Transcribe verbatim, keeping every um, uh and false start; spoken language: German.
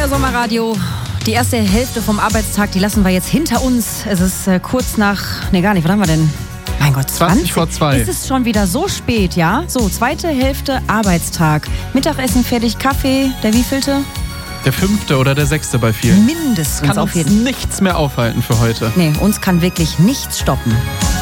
Sommerradio. Die erste Hälfte vom Arbeitstag, die lassen wir jetzt hinter uns. Es ist äh, kurz nach, nee gar nicht, was haben wir denn? Mein Gott, zwanzig vor zwei. Ist es schon wieder so spät, ja? So, zweite Hälfte Arbeitstag. Mittagessen fertig, Kaffee, der wievielte? Der fünfte oder der sechste bei vielen. Mindestens kann auf jeden Fall. Nichts mehr aufhalten für heute. Nee, uns kann wirklich nichts stoppen.